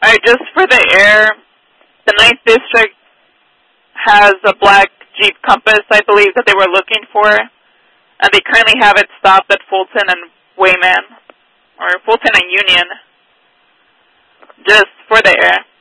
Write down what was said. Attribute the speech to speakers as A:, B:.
A: Alright, just for the air, the 9th District has a black Jeep Compass, I believe, that they were looking for. And they currently have it stopped at Fulton and Wayman. Or Fulton and Union. Just for the air.